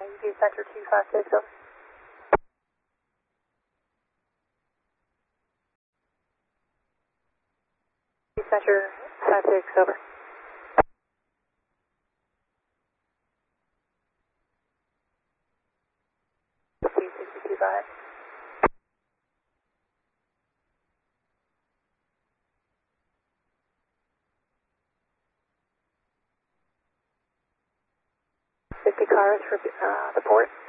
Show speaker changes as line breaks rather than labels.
UV Center 256, over. UV Center 56, over. 262.5. Cars for the port.